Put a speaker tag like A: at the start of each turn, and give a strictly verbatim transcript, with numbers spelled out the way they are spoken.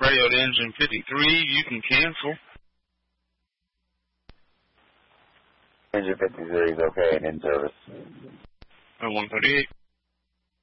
A: dialed engine fifty-three. You can cancel.
B: Engine fifty-three is okay and in service.
A: Oh, one thirty-eight.